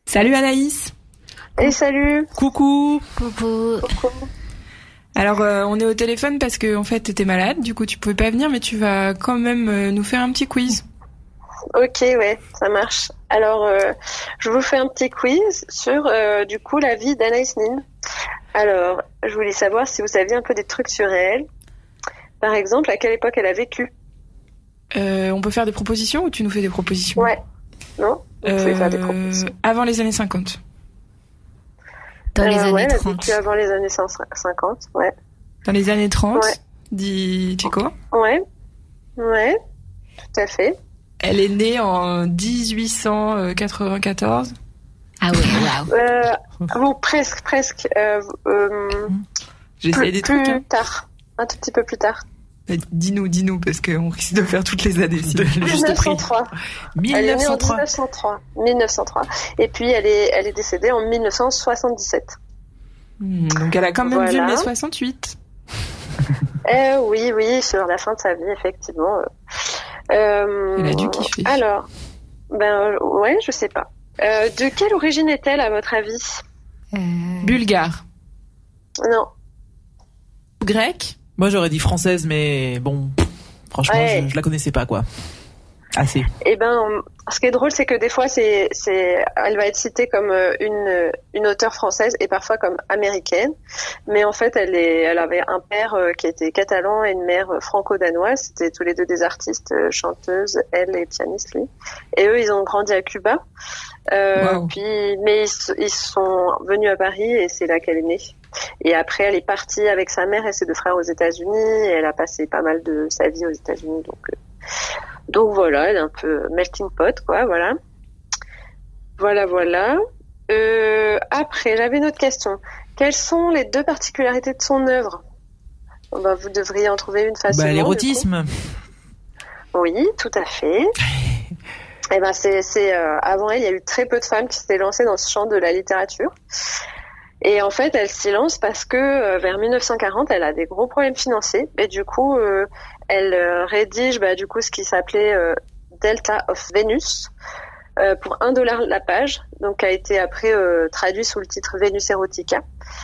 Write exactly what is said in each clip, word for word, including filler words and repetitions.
Salut Anaïs. Et salut. Coucou. Coucou. Coucou. Alors euh, on est au téléphone parce que en fait t'étais malade, du coup tu pouvais pas venir, mais tu vas quand même euh, nous faire un petit quiz. Ok, ouais, ça marche. Alors euh, je vous fais un petit quiz sur euh, du coup la vie d'Anaïs Nin. Alors je voulais savoir si vous saviez un peu des trucs sur elle. Par exemple, à quelle époque elle a vécu. Euh, on peut faire des propositions ou tu nous fais des propositions? Ouais. Non, vous pouvez euh, faire des propositions. Avant les années cinquante. Dans les euh, années ouais, elle a trente. vécu avant les années cinquante, ouais. Dans les années trente, Ouais. dit Chico. Ouais, ouais, tout à fait. Elle est née en dix-huit cent quatre-vingt-quatorze. Ah ouais, waouh. Euh, bon, presque, presque. Euh, euh, J'essaie plus, des trucs. plus Hein. tard, un tout petit peu plus tard. Dis-nous, dis-nous, parce qu'on risque de faire toutes les années. sinon. mille neuf cent trois. mille Elle est neuf née en cent trois. mille neuf cent trois. mille neuf cent trois. Et puis elle est, elle est décédée en mille neuf cent soixante-dix-sept. Hmm, donc elle a quand même Voilà. vu mai soixante-huit. Eh oui, oui, sur la fin de sa vie, effectivement. Euh, Elle a dû kiffer. Alors, ben ouais, je sais pas. Euh, de quelle origine est-elle, à votre avis? Euh... Bulgare. Non. Grec. Moi j'aurais dit française, mais bon, franchement, Ouais. je, je la connaissais pas, quoi. Assez. Eh ben, ce qui est drôle, c'est que des fois, c'est, c'est, elle va être citée comme euh, une, une auteure française et parfois comme américaine. Mais en fait, elle est, elle avait un père euh, qui était catalan et une mère euh, franco-danoise. C'était tous les deux des artistes, euh, chanteuses, elle et pianiste, lui. Et eux, ils ont grandi à Cuba. Euh, Wow. puis, mais ils, ils sont venus à Paris et c'est là qu'elle est née. Et après, elle est partie avec sa mère et ses deux frères aux États-Unis. Et elle a passé pas mal de sa vie aux États-Unis, donc. Euh, Donc voilà, elle est un peu melting pot, quoi, voilà. Voilà, voilà. Euh, après, j'avais une autre question. Quelles sont les deux particularités de son œuvre? Bon, bah, vous devriez en trouver une facilement. Bah, l'érotisme. Oui, tout à fait. Et ben, c'est, c'est euh, avant elle, il y a eu très peu de femmes qui s'étaient lancées dans ce champ de la littérature. Et en fait, elle s'y lance parce que euh, vers mille neuf cent quarante, elle a des gros problèmes financiers. Et du coup, euh, elle euh, rédige bah, du coup ce qui s'appelait euh, Delta of Venus euh, pour un dollar la page, donc qui a été après euh, traduit sous le titre Venus Erotica.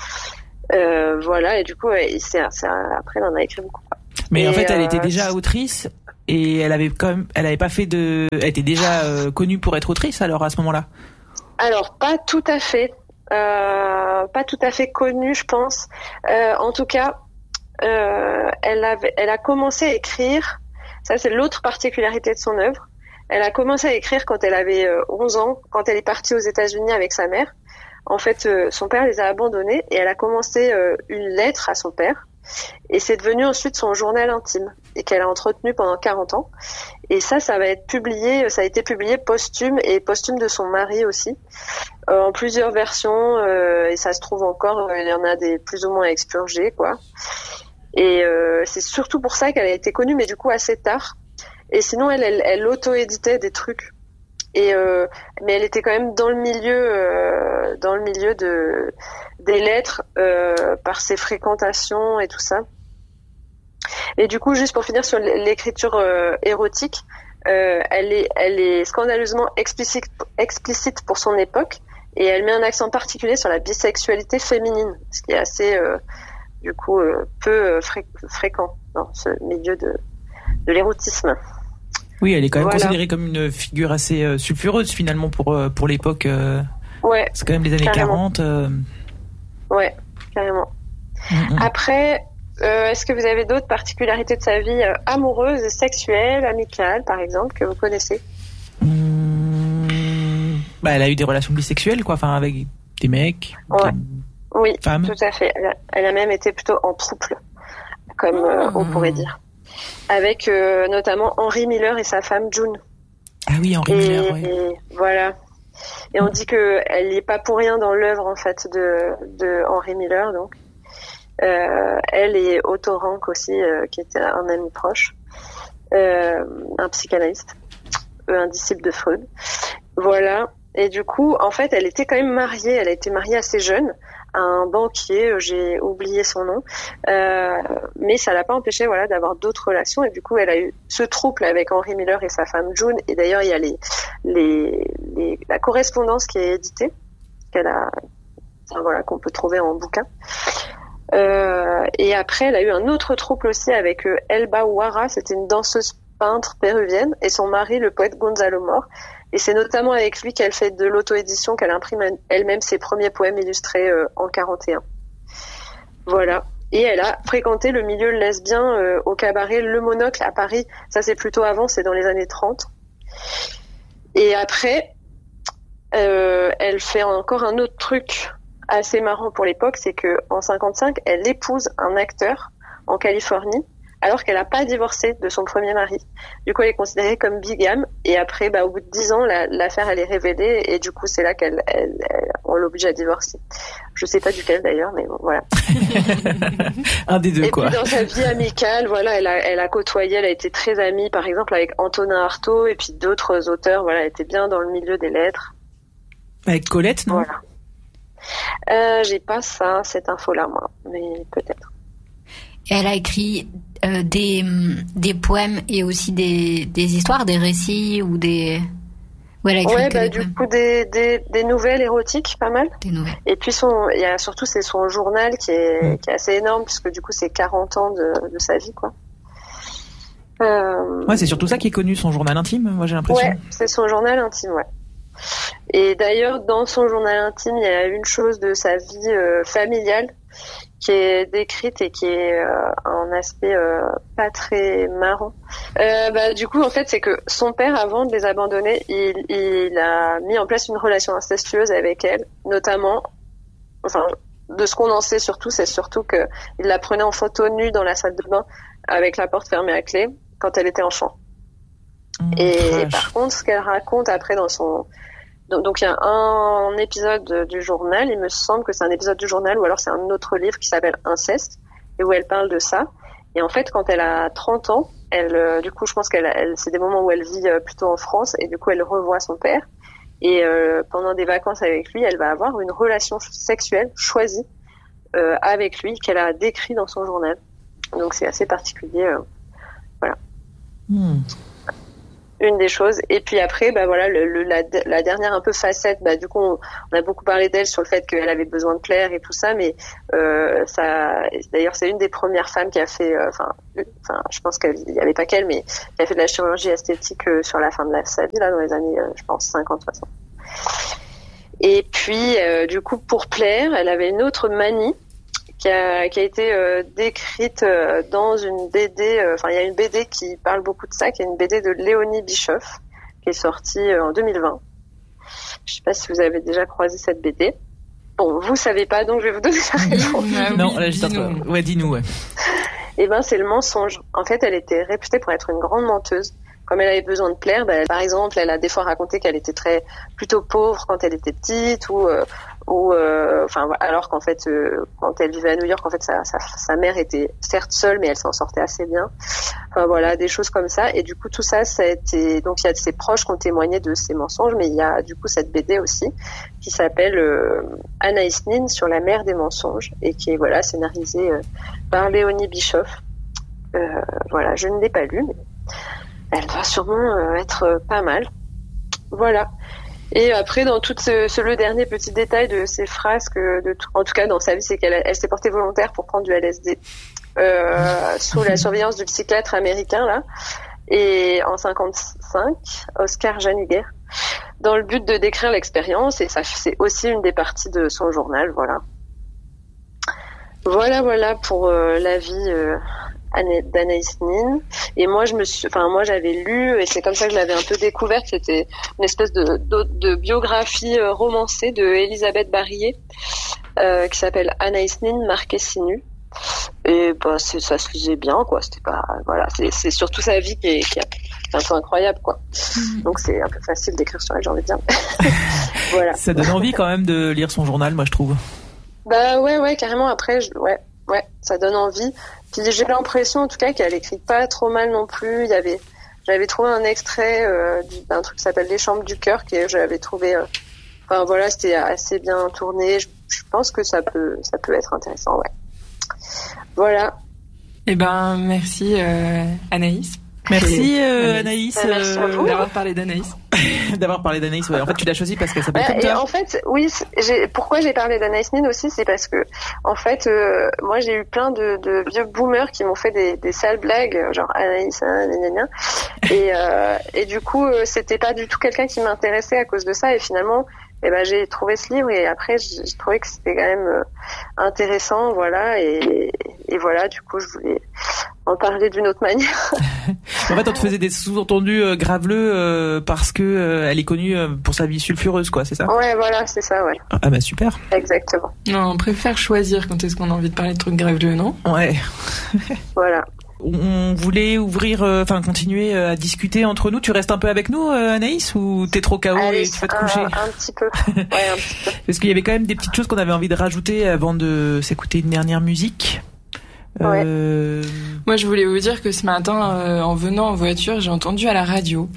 Euh, voilà, et du coup, ouais, c'est, c'est, après, elle en a écrit beaucoup. Mais Et en fait, elle euh, était déjà autrice et elle avait quand même, elle avait pas fait de, elle était déjà euh, connue pour être autrice alors à ce moment-là. Alors, pas tout à fait. Euh, pas tout à fait connue, je pense. Euh, en tout cas, euh, elle, avait, elle a commencé à écrire, ça c'est l'autre particularité de son œuvre, elle a commencé à écrire quand elle avait euh, onze ans, quand elle est partie aux États-Unis avec sa mère. En fait, euh, son père les a abandonnés et elle a commencé euh, une lettre à son père. Et c'est devenu ensuite son journal intime et qu'elle a entretenu pendant quarante ans. Et ça, ça va être publié, ça a été publié posthume et posthume de son mari aussi, euh, en plusieurs versions. Euh, et ça se trouve encore, euh, il y en a des plus ou moins expurgées, quoi. Et euh, c'est surtout pour ça qu'elle a été connue, mais du coup assez tard. Et sinon, elle, elle, elle auto-éditait des trucs. Et euh, mais elle était quand même dans le milieu, euh, dans le milieu de des lettres euh, par ses fréquentations et tout ça. Et du coup, juste pour finir sur l'écriture euh, érotique, euh, elle est, elle est scandaleusement explicite, explicite pour son époque, et elle met un accent particulier sur la bisexualité féminine, ce qui est assez, euh, du coup, euh, peu euh, fré- fréquent dans ce milieu de, de l'érotisme. Oui, elle est quand même Voilà. considérée comme une figure assez euh, sulfureuse finalement pour euh, pour l'époque. Euh, Ouais, c'est quand même les années Carrément. quarante. Euh, ouais, carrément. mm, mm. Après, euh, est-ce que vous avez d'autres particularités de sa vie euh, amoureuse, sexuelle, amicale, par exemple, que vous connaissez? Mmh, bah, elle a eu des relations bisexuelles, quoi, enfin avec des mecs, Ouais. des Oui, femmes. tout à fait. Elle a, elle a même été plutôt en trouble, comme euh, on pourrait dire, avec euh, notamment Henry Miller et sa femme June. Ah oui, Henry Et, Miller, oui. et voilà. Et on dit que elle n'est pas pour rien dans l'œuvre en fait de, de Henry Miller, donc. Euh, elle et Otto Rank aussi, euh, qui était un ami proche, euh, un psychanalyste, euh, un disciple de Freud. Voilà. Et du coup, en fait, elle était quand même mariée. Elle a été mariée assez jeune à un banquier. J'ai oublié son nom, euh, mais ça l'a pas empêché, voilà, d'avoir d'autres relations. Et du coup, elle a eu ce trouble avec Henry Miller et sa femme June. Et d'ailleurs, il y a les, les, les la correspondance qui est éditée, qu'elle a, enfin, voilà, qu'on peut trouver en bouquin. Euh, et après, elle a eu un autre trouble aussi avec euh, Elba Huara, c'était une danseuse peintre péruvienne, et son mari, le poète Gonzalo Mor. Et c'est notamment avec lui qu'elle fait de l'auto-édition, qu'elle imprime elle-même ses premiers poèmes illustrés euh, en quarante et un. Voilà. Et elle a fréquenté le milieu lesbien euh, au cabaret Le Monocle à Paris. Ça, c'est plutôt avant, c'est dans les années trente. Et après, euh, elle fait encore un autre truc assez marrant pour l'époque, c'est que en cinquante-cinq, elle épouse un acteur en Californie, alors qu'elle n'a pas divorcé de son premier mari. Du coup, elle est considérée comme bigame. Et après, bah, au bout de dix ans, la, l'affaire, elle est révélée. Et du coup, c'est là qu'elle, elle, elle, on l'oblige à divorcer. Je sais pas duquel d'ailleurs, mais bon, voilà. Un des deux, et quoi. Et puis, dans sa vie amicale, voilà, elle a, elle a côtoyé, elle a été très amie, par exemple, avec Antonin Artaud et puis d'autres auteurs. Voilà, elle était bien dans le milieu des lettres. Avec Colette, non? Voilà. Euh, j'ai pas ça, cette info-là, moi. Mais peut-être. Elle a écrit euh, des, des poèmes et aussi des, des histoires, des récits ou des... Ouais, elle a écrit ouais, bah, du coup, des, des, des nouvelles érotiques, pas mal. Des nouvelles. Et puis, son, il y a surtout, c'est son journal qui est, mmh. qui est assez énorme, puisque du coup, c'est quarante ans de, de sa vie, quoi. Euh... Ouais, c'est surtout ça qui est connu, son journal intime, moi, j'ai l'impression. Ouais, c'est son journal intime, ouais. Et d'ailleurs, dans son journal intime, il y a une chose de sa vie euh, familiale qui est décrite et qui est euh, un aspect euh, pas très marrant. Euh, bah, du coup, en fait, c'est que son père, avant de les abandonner, il, il a mis en place une relation incestueuse avec elle, notamment, enfin, de ce qu'on en sait surtout, c'est surtout que il la prenait en photo nue dans la salle de bain avec la porte fermée à clé quand elle était enfant. Mmh, et vache. Par contre, ce qu'elle raconte après dans son... Donc, donc il y a un épisode du journal, il me semble que c'est un épisode du journal, ou alors c'est un autre livre qui s'appelle Inceste, et où elle parle de ça. Et en fait, quand elle a trente ans, elle, euh, du coup, je pense qu'elle, elle, c'est des moments où elle vit euh, plutôt en France, et du coup, elle revoit son père. Et euh, pendant des vacances avec lui, elle va avoir une relation sexuelle choisie euh, avec lui, qu'elle a décrit dans son journal. Donc c'est assez particulier. Euh, voilà. Mmh. Une des choses. Et puis après, bah voilà, le, le, la, la dernière un peu facette, bah du coup, on, on a beaucoup parlé d'elle sur le fait qu'elle avait besoin de plaire et tout ça, mais euh, ça, d'ailleurs, c'est une des premières femmes qui a fait, enfin, euh, enfin, je pense qu'il n'y avait pas qu'elle, mais qui a fait de la chirurgie esthétique euh, sur la fin de la, sa vie, là, dans les années, euh, je pense, cinquante, soixante. Et puis, euh, du coup, pour plaire, elle avait une autre manie qui a, qui a été euh, décrite euh, dans une B D, enfin euh, il y a une B D qui parle beaucoup de ça, qui est une B D de Léonie Bischoff, qui est sortie euh, en deux mille vingt. Je sais pas si vous avez déjà croisé cette B D. Bon, vous savez pas, donc je vais vous donner la réponse. Ah, oui, non, là, dis-nous. Ouais, dis-nous, ouais. Eh ben, c'est le mensonge. En fait, elle était réputée pour être une grande menteuse. Comme elle avait besoin de plaire, bah, par exemple, elle a des fois raconté qu'elle était très plutôt pauvre quand elle était petite, ou euh, ou euh, enfin alors qu'en fait euh, quand elle vivait à New York, en fait sa, sa sa mère était certes seule, mais elle s'en sortait assez bien. Enfin voilà, des choses comme ça. Et du coup tout ça, ça a été, donc il y a de ses proches qui ont témoigné de ces mensonges, mais il y a du coup cette B D aussi qui s'appelle euh, Anaïs Nin sur la mère des mensonges, et qui est voilà scénarisée euh, par Léonie Bischoff. Euh, voilà, je ne l'ai pas lu, mais elle va sûrement euh, être euh, pas mal. Voilà. Et après, dans tout ce, ce, le dernier petit détail de ces phrases, que de tout, en tout cas dans sa vie, c'est qu'elle elle s'est portée volontaire pour prendre du L S D euh, sous la surveillance du psychiatre américain là. Et en cinquante-cinq, Oscar Janiger, dans le but de décrire l'expérience, et ça c'est aussi une des parties de son journal, voilà. Voilà, voilà pour euh, la vie euh, d'Anaïs Nin. Et moi, je me suis, enfin moi j'avais lu, et c'est comme ça que je l'avais un peu découverte. C'était une espèce de de, de biographie euh, romancée de Elisabeth Barillet euh, qui s'appelle Anaïs Nin, marquée si nue. Et bah c'est, ça se lisait bien, quoi. C'était pas, voilà, c'est, c'est surtout sa vie qui est, qui est un peu incroyable, quoi. Mmh. Donc c'est un peu facile d'écrire sur elle, j'ai envie de dire. Voilà. Ça donne envie quand même de lire son journal, moi je trouve. Bah ouais, ouais, carrément. Après, je, ouais, ouais, ça donne envie. Puis j'ai l'impression, en tout cas, qu'elle écrit pas trop mal non plus. Il y avait, j'avais trouvé un extrait euh, d'un truc qui s'appelle Les Chambres du cœur, que j'avais trouvé. Euh, enfin voilà, c'était assez bien tourné. Je, je pense que ça peut, ça peut être intéressant, ouais. Voilà. Eh ben, merci euh, Anaïs Merci euh, Anaïs euh, merci à vous. D'avoir parlé d'Anaïs. D'avoir parlé d'Anaïs. Ouais. En fait, tu l'as choisi parce qu'elle s'appelle Ouais, comme et toi. en fait, oui, j'ai, pourquoi j'ai parlé d'Anaïs Nin aussi, c'est parce que, en fait, euh, moi j'ai eu plein de, de vieux boomers qui m'ont fait des, des sales blagues, genre Anaïs, hein, gna, gna, gna. Et, euh, et du coup, euh, c'était pas du tout quelqu'un qui m'intéressait à cause de ça. Et finalement, eh ben, j'ai trouvé ce livre et après, j'ai, j'ai trouvé que c'était quand même euh, intéressant, voilà. Et, et voilà, du coup, je voulais en parler d'une autre manière. En fait, on te faisait des sous-entendus euh, graveleux euh, parce que euh, elle est connue euh, pour sa vie sulfureuse, quoi, c'est ça? Ouais, voilà, c'est ça, ouais. Ah bah super. Exactement. Non, on préfère choisir quand est-ce qu'on a envie de parler de trucs graveleux, non? Ouais. Voilà. On voulait ouvrir, enfin euh, continuer euh, à discuter entre nous. Tu restes un peu avec nous, euh, Anaïs, ou t'es trop K O Allez, et tu vas te un, coucher? un petit peu. Ouais, un petit peu. Parce qu'il y avait quand même des petites choses qu'on avait envie de rajouter avant de s'écouter une dernière musique. Ouais. Euh... Moi, je voulais vous dire que ce matin, euh, en venant en voiture, j'ai entendu à la radio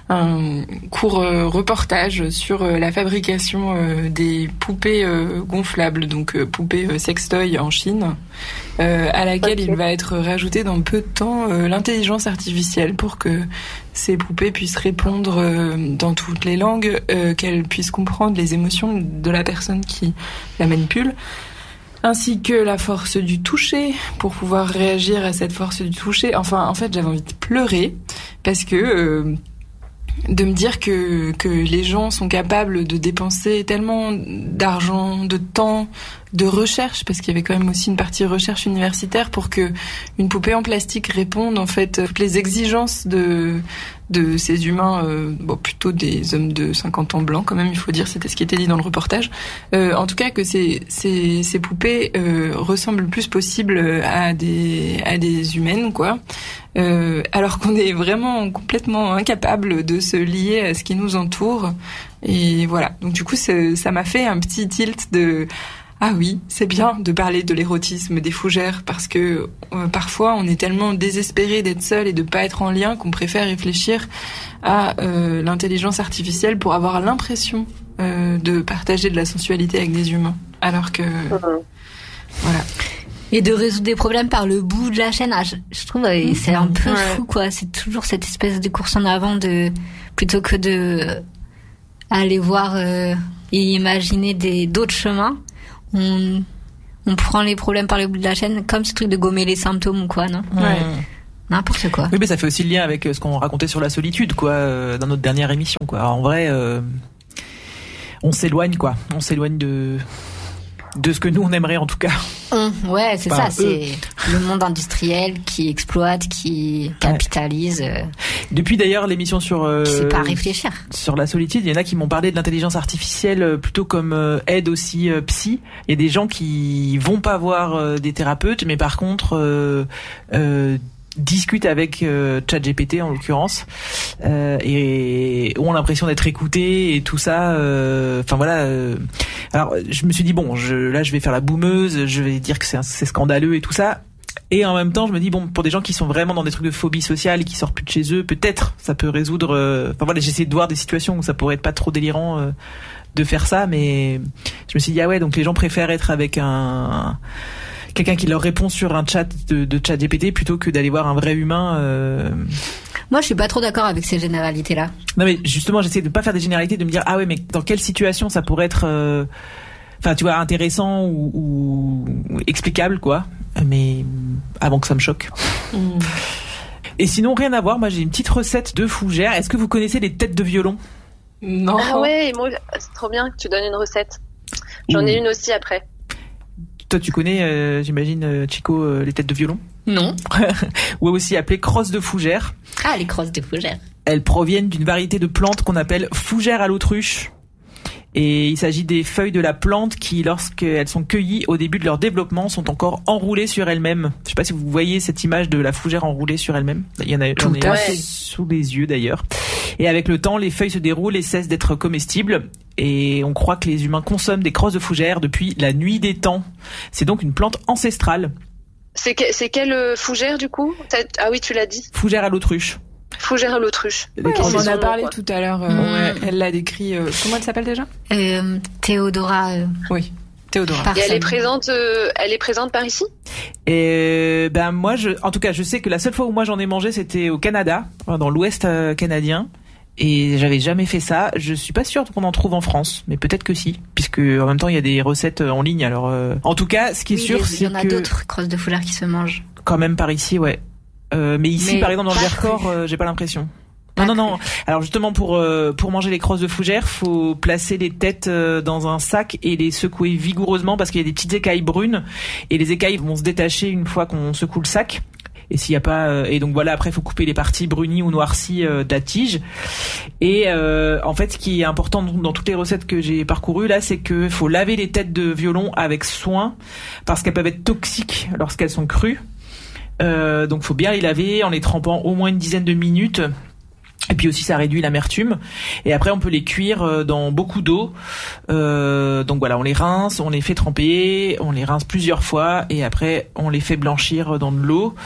un court euh, reportage sur euh, la fabrication euh, des poupées euh, gonflables, donc euh, poupées euh, sextoy en Chine, euh, à laquelle okay. il va être rajouté dans peu de temps euh, l'intelligence artificielle pour que ces poupées puissent répondre euh, dans toutes les langues, euh, qu'elles puissent comprendre les émotions de la personne qui la manipule, ainsi que la force du toucher pour pouvoir réagir à cette force du toucher. Enfin, en fait, j'avais envie de pleurer parce que euh, de me dire que que les gens sont capables de dépenser tellement d'argent, de temps, de recherche, parce qu'il y avait quand même aussi une partie recherche universitaire pour que une poupée en plastique réponde en fait à toutes les exigences de de ces humains, euh, bon plutôt des hommes de cinquante ans blancs quand même, il faut dire, c'était ce qui était dit dans le reportage. Euh, en tout cas que ces ces ces poupées euh, ressemblent le plus possible à des à des humaines quoi. Euh, alors qu'on est vraiment complètement incapable de se lier à ce qui nous entoure. Et voilà. Donc du coup, ça m'a fait un petit tilt de ah oui, c'est bien de parler de l'érotisme des fougères parce que euh, parfois on est tellement désespéré d'être seul et de pas être en lien qu'on préfère réfléchir à euh, l'intelligence artificielle pour avoir l'impression euh, de partager de la sensualité avec des humains. Alors que mmh. voilà. Et de résoudre des problèmes par le bout de la chaîne, ah, je, je trouve euh, c'est un peu ouais. fou quoi. C'est toujours cette espèce de course en avant de plutôt que de euh, aller voir euh, et imaginer des d'autres chemins. On, on prend les problèmes par le bout de la chaîne, comme ce truc de gommer les symptômes ou quoi, non? Ouais. N'importe quoi. Oui, mais ça fait aussi le lien avec ce qu'on racontait sur la solitude, quoi, euh, dans notre dernière émission, quoi. Alors, en vrai, euh, on s'éloigne, quoi. On s'éloigne de de ce que nous on aimerait en tout cas. Mmh, ouais, c'est enfin, ça, eux. C'est le monde industriel qui exploite, qui capitalise. Ouais. Depuis d'ailleurs l'émission sur euh, qui sait pas réfléchir. Sur la solitude, il y en a qui m'ont parlé de l'intelligence artificielle plutôt comme euh, aide aussi euh, psy. Il y a des gens qui vont pas voir euh, des thérapeutes, mais par contre euh, euh, discutent avec euh, ChatGPT en l'occurrence euh, et ont l'impression d'être écoutés et tout ça. Enfin euh, voilà. Euh, alors je me suis dit bon, je, là je vais faire la boumeuse, je vais dire que c'est, c'est scandaleux et tout ça. Et en même temps, je me dis bon, pour des gens qui sont vraiment dans des trucs de phobie sociale et qui sortent plus de chez eux, peut-être ça peut résoudre. Enfin euh, voilà, j'essaie de voir des situations où ça pourrait être pas trop délirant euh, de faire ça, mais je me suis dit ah ouais, donc les gens préfèrent être avec un quelqu'un qui leur répond sur un chat de, de chat G P T plutôt que d'aller voir un vrai humain. Euh... Moi, je suis pas trop d'accord avec ces généralités-là. Non, mais justement, j'essaie de pas faire des généralités, de me dire ah ouais, mais dans quelle situation ça pourrait être, euh... enfin, tu vois, intéressant ou, ou explicable, quoi. Mais avant que ça me choque. Mmh. Et sinon, rien à voir. Moi, j'ai une petite recette de fougères. Est-ce que vous connaissez les têtes de violon? Non. Ah ouais, moi, c'est trop bien que tu donnes une recette. J'en Ouh. ai une aussi après. Toi, tu connais, euh, j'imagine, euh, Chico, euh, les têtes de violon? Non. Ou aussi appelées crosses de fougères. Ah, les crosses de fougères. Elles proviennent d'une variété de plantes qu'on appelle fougères à l'autruche. Et il s'agit des feuilles de la plante qui, lorsqu'elles sont cueillies au début de leur développement, sont encore enroulées sur elles-mêmes. Je sais pas si vous voyez cette image de la fougère enroulée sur elle-même. Il y en a, j'en ai ouais. sous les yeux d'ailleurs. Et avec le temps, les feuilles se déroulent et cessent d'être comestibles. Et on croit que les humains consomment des crosses de fougères depuis la nuit des temps. C'est donc une plante ancestrale. C'est, que, c'est quelle fougère du coup? Ah oui, tu l'as dit. Fougère à l'autruche. Fougère à l'autruche. Ouais, on en a parlé nom, tout à l'heure. Euh, mmh. ouais, elle l'a décrit. Euh, comment elle s'appelle déjà? euh, Théodora. Euh... Oui. Théodora. Et elle est présente, euh, elle est présente par ici? Et ben moi, je, en tout cas, je sais que la seule fois où moi j'en ai mangé, c'était au Canada, dans l'Ouest euh, canadien. Et j'avais jamais fait ça. Je suis pas sûre qu'on en trouve en France, mais peut-être que si, puisque en même temps il y a des recettes en ligne. Alors, euh... en tout cas, ce qui est oui, sûr, c'est que il y en a d'autres crosses de fougère qui se mangent. Quand même par ici, ouais. Euh, mais ici, mais par exemple dans le Vercors, euh, j'ai pas l'impression. Non, non, non. Alors justement, pour euh, pour manger les crosses de fougère, faut placer les têtes euh, dans un sac et les secouer vigoureusement parce qu'il y a des petites écailles brunes et les écailles vont se détacher une fois qu'on secoue le sac. Et s'il y a pas euh, et donc voilà, après faut couper les parties brunies ou noircies euh, de la tige. Et euh, en fait, ce qui est important dans toutes les recettes que j'ai parcourues là, c'est que faut laver les têtes de violon avec soin parce qu'elles peuvent être toxiques lorsqu'elles sont crues. Euh, donc faut bien les laver en les trempant au moins une dizaine de minutes. Et puis aussi ça réduit l'amertume. Et après on peut les cuire dans beaucoup d'eau. Euh, donc voilà, on les rince, on les fait tremper, on les rince plusieurs fois et après on les fait blanchir dans de l'eau.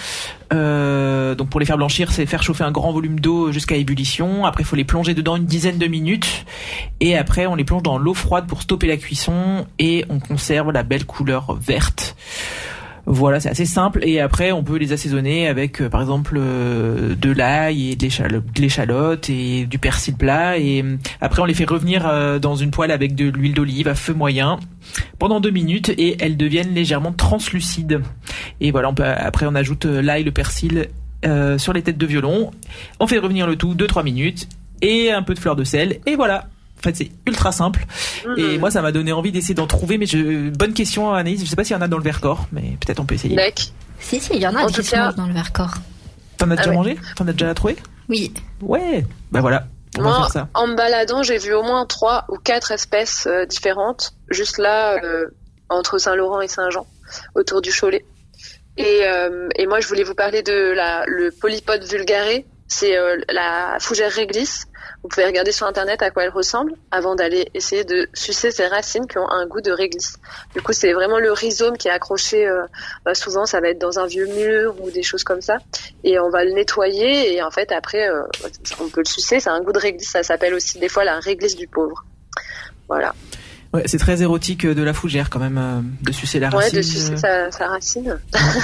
Euh, donc pour les faire blanchir, c'est faire chauffer un grand volume d'eau jusqu'à ébullition. Après il faut les plonger dedans une dizaine de minutes et après on les plonge dans l'eau froide pour stopper la cuisson et on conserve la belle couleur verte. Voilà, c'est assez simple. Et après, on peut les assaisonner avec, euh, par exemple, euh, de l'ail et de l'échalote, de l'échalote et du persil plat. Et euh, après, on les fait revenir euh, dans une poêle avec de l'huile d'olive à feu moyen pendant deux minutes et elles deviennent légèrement translucides. Et voilà, on peut, après, on ajoute l'ail, le persil euh, sur les têtes de violon. On fait revenir le tout deux trois minutes et un peu de fleur de sel. Et voilà. En fait, c'est ultra simple. Mmh. Et moi, ça m'a donné envie d'essayer d'en trouver. Mais je... bonne question, Anaïs. Je sais pas s'il y en a dans le Vercors, mais peut-être on peut essayer. D'accord. Si, si, il y en a en qui se mangent dans le Vercors. T'en as déjà ah ouais. mangé? T'en as déjà trouvé? Oui. Ouais. Bah voilà. On moi, va faire ça. En me baladant, j'ai vu au moins trois ou quatre espèces euh, différentes. Juste là, euh, entre Saint-Laurent et Saint-Jean, autour du Cholet. Et, euh, et moi, je voulais vous parler de la, le polypode vulgare. C'est euh, la fougère réglisse. Vous pouvez regarder sur internet à quoi elle ressemble avant d'aller essayer de sucer ses racines qui ont un goût de réglisse. Du coup, c'est vraiment le rhizome qui est accroché. Euh, bah souvent, ça va être dans un vieux mur ou des choses comme ça. Et on va le nettoyer et en fait, après, euh, on peut le sucer. C'est un goût de réglisse. Ça s'appelle aussi des fois la réglisse du pauvre. Voilà. Ouais, c'est très érotique de la fougère quand même, euh, de sucer la racine. Ouais, de sucer sa, sa racine.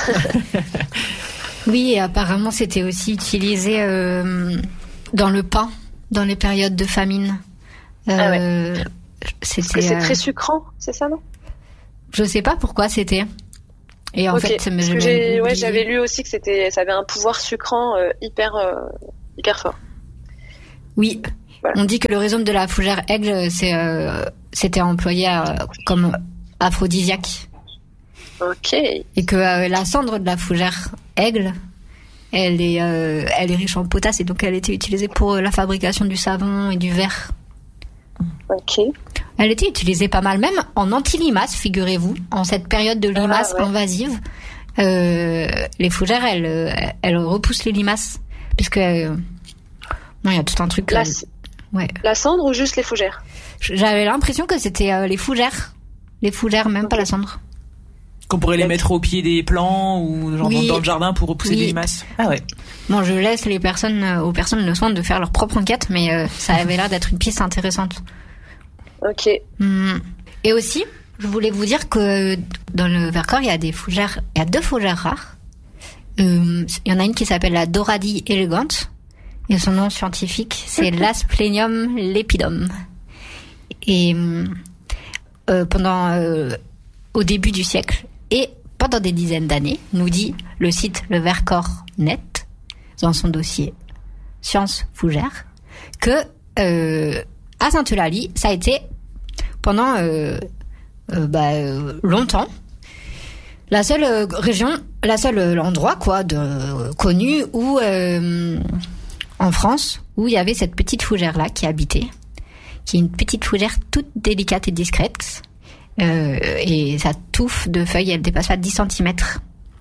Oui, et apparemment, c'était aussi utilisé euh, dans le pain. Dans les périodes de famine. Euh, ah ouais. C'était, Parce que c'est euh... très sucrant, c'est ça, non? Je sais pas pourquoi c'était. Et en okay. fait, Parce que j'ai, ouais, j'avais lu aussi que c'était, ça avait un pouvoir sucrant euh, hyper, euh, hyper fort. Oui. Voilà. On dit que le rhizome de la fougère aigle, c'est, euh, c'était employé à, comme aphrodisiaque. Ok. Et que euh, la cendre de la fougère aigle, elle est, euh, elle est riche en potasse et donc elle était utilisée pour la fabrication du savon et du verre. Ok. Elle était utilisée pas mal, même en anti-limaces, figurez-vous, en cette période de limaces ah, ouais. invasives. Euh, les fougères, elles, elles repoussent les limaces, puisque euh, non, il y a tout un truc. La, euh, ouais. La cendre ou juste les fougères? J'avais l'impression que c'était euh, les fougères, les fougères, même okay. pas la cendre. Qu'on pourrait les mettre au pied des plants ou genre oui. dans le jardin pour repousser oui. des limaces. Ah ouais. Bon, je laisse les personnes, aux personnes le soin de faire leur propre enquête, mais euh, ça avait l'air d'être une piste intéressante. Ok. Hum. Et aussi, je voulais vous dire que dans le Vercors, il y a des fougères, il y a deux fougères rares. Euh, il y en a une qui s'appelle la Doradille élégante et son nom scientifique c'est l'Asplenium lepidum. Et euh, pendant euh, au début du siècle et pendant des dizaines d'années, nous dit le site Le Vercors Net dans son dossier Sciences Fougères que euh, à Sainte-Eulalie, ça a été pendant euh, euh, bah, euh, longtemps la seule euh, région, la seule euh, endroit quoi de euh, connu où euh, en France où il y avait cette petite fougère là qui habitait, qui est une petite fougère toute délicate et discrète. Euh, et sa touffe de feuilles, elle dépasse pas dix centimètres.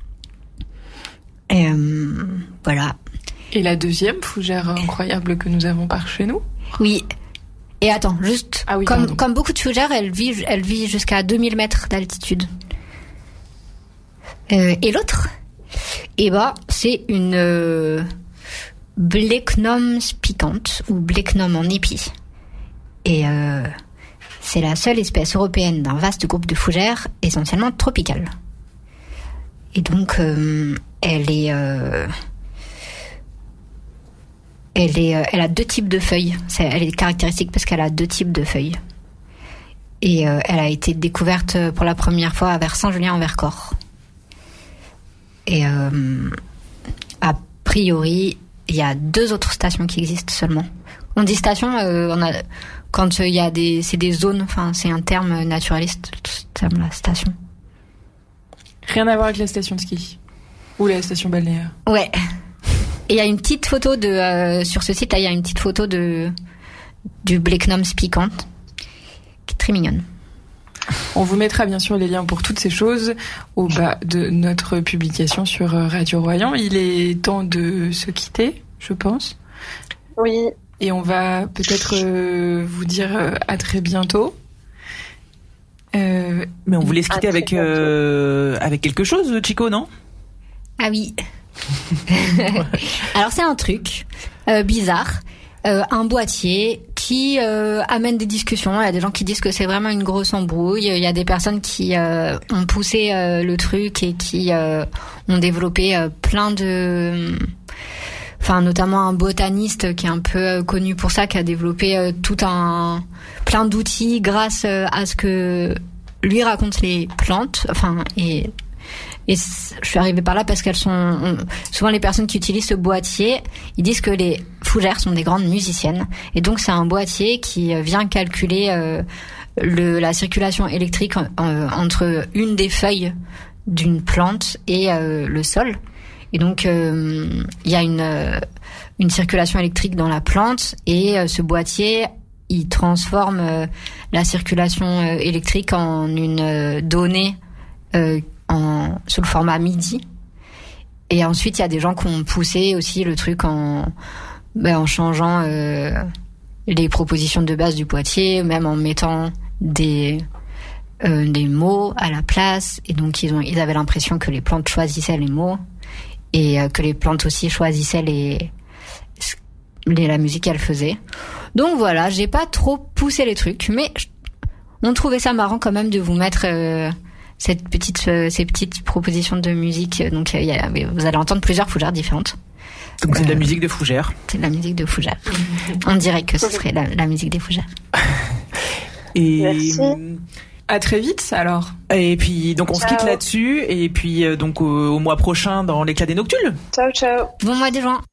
Et euh, voilà. Et la deuxième fougère incroyable que nous avons par chez nous? Oui. Et attends, juste, ah oui, comme, comme beaucoup de fougères, elle vit, elle vit jusqu'à deux mille mètres d'altitude. Euh, et l'autre, eh ben, c'est une euh, Blechnum spicante, ou Blechnum en épi. Et euh, c'est la seule espèce européenne d'un vaste groupe de fougères, essentiellement tropicales. Et donc, euh, elle est, euh, elle est, euh, elle a deux types de feuilles. C'est, elle est caractéristique parce qu'elle a deux types de feuilles. Et euh, elle a été découverte pour la première fois vers Saint-Julien-en-Vercors. Et euh, a priori, il y a deux autres stations qui existent seulement. On dit station, euh, on a, quand il y a des, c'est des zones. Enfin, c'est un terme naturaliste, ce terme-là, station. Rien à voir avec la station de ski ou la station balnéaire. Ouais. Et il y a une petite photo de euh, sur ce site-là, il y a une petite photo de du Blechnum piquant, qui est très mignonne. On vous mettra bien sûr les liens pour toutes ces choses au bas de notre publication sur Radio Royan. Il est temps de se quitter, je pense. Oui. Et on va peut-être euh, vous dire euh, à très bientôt. Euh, Mais on voulait se quitter avec, euh, avec quelque chose, Chico, non ? Ah oui. Alors c'est un truc euh, bizarre, euh, un boîtier qui euh, amène des discussions. Il y a des gens qui disent que c'est vraiment une grosse embrouille. Il y a des personnes qui euh, ont poussé euh, le truc et qui euh, ont développé euh, plein de... Enfin, notamment un botaniste qui est un peu connu pour ça, qui a développé euh, tout un plein d'outils grâce euh, à ce que lui racontent les plantes. Enfin, et et je suis arrivée par là parce qu'elles sont on, souvent les personnes qui utilisent ce boîtier, ils disent que les fougères sont des grandes musiciennes, et donc c'est un boîtier qui vient calculer euh, le la circulation électrique euh, entre une des feuilles d'une plante et euh, le sol. Et donc, il euh, y a une, euh, une circulation électrique dans la plante, et euh, ce boîtier, il transforme euh, la circulation euh, électrique en une euh, donnée euh, en, sous le format MIDI. Et ensuite, il y a des gens qui ont poussé aussi le truc en, ben, en changeant euh, les propositions de base du boîtier, même en mettant des... Euh, des mots à la place. Et donc, ils, ont, ils avaient l'impression que les plantes choisissaient les mots. Et que les plantes aussi choisissaient les, les la musique qu'elles faisaient. Donc voilà, j'ai pas trop poussé les trucs, mais on trouvait ça marrant quand même de vous mettre euh, cette petite, euh, ces petites propositions de musique. Donc euh, y a, vous allez entendre plusieurs fougères différentes. Donc c'est de la musique de fougères. C'est de la musique de fougères. On dirait que ce serait la, la musique des fougères. Et... Merci. À très vite, alors. Et puis, donc, on ciao. se quitte là-dessus. Et puis, euh, donc, au, au mois prochain, dans l'éclat des noctules. Ciao, ciao. Bon mois de juin.